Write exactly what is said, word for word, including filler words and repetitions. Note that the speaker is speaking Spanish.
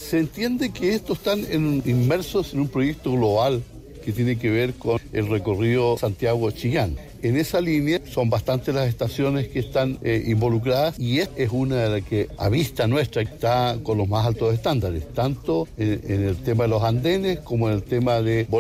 Se entiende que estos están en, inmersos en un proyecto global que tiene que ver con el recorrido Santiago-Chillán. En esa línea son bastantes las estaciones que están eh, involucradas y esta es una de las que a vista nuestra está con los más altos estándares, tanto en, en el tema de los andenes como en el tema de